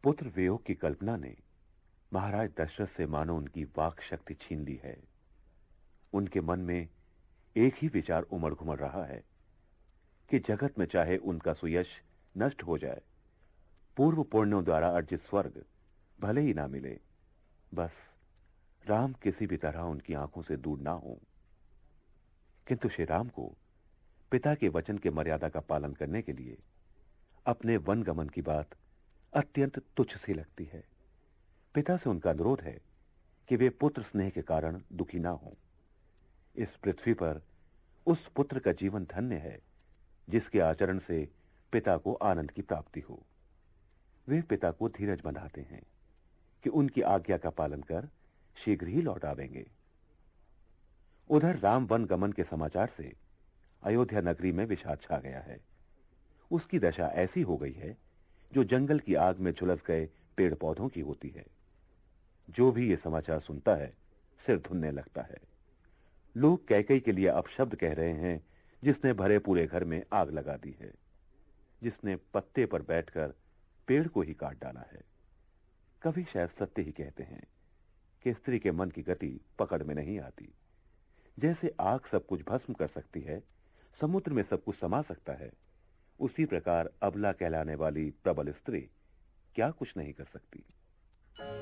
पुत्र वियोग की कल्पना ने महाराज दशरथ से मानो उनकी वाक शक्ति छीन ली है। उनके मन में एक ही विचार उमड़ घुमड़ रहा है कि जगत में चाहे उनका सुयश नष्ट हो जाए, पूर्व पुण्यों द्वारा अर्जित स्वर्ग भले ही ना मिले, बस राम किसी भी तरह उनकी आंखों से दूर ना हो। किंतु श्री राम को पिता के वचन के मर्यादा का पालन करने के लिए अपने वन गमन की बात अत्यंत तुच्छ सी लगती है। पिता से उनका अनुरोध है कि वे पुत्र स्नेह के कारण दुखी ना हों। इस पृथ्वी पर उस पुत्र का जीवन धन्य है जिसके आचरण से पिता को आनंद की प्राप्ति हो। वे पिता को धीरज बंधाते हैं कि उनकी आज्ञा का पालन कर शीघ्र ही लौट आवेंगे। उधर राम वन गमन के समाचार से अयोध्या नगरी में विषाद छा गया है। उसकी दशा ऐसी हो गई है जो जंगल की आग में झुलस गए पेड़ पौधों की होती है। जो भी ये समाचार सुनता है सिर धुनने लगता है। लोग कैकई के लिए अपशब्द कह रहे हैं, जिसने भरे पूरे घर में आग लगा दी है, जिसने पत्ते पर बैठकर पेड़ को ही काट डाला है। कभी शायद सत्य ही कहते हैं कि स्त्री के मन की गति पकड़ में नहीं आती। जैसे आग सब कुछ भस्म कर सकती है, समुद्र में सब कुछ समा सकता है, उसी प्रकार अबला कहलाने वाली प्रबल स्त्री क्या कुछ नहीं कर सकती।